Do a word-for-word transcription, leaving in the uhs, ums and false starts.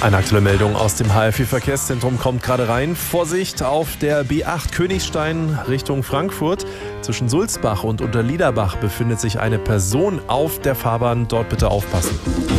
Eine aktuelle Meldung aus dem H F I-Verkehrszentrum kommt gerade rein. Vorsicht auf der B acht Königstein Richtung Frankfurt. Zwischen Sulzbach und Unterliederbach befindet sich eine Person auf der Fahrbahn. Dort bitte aufpassen.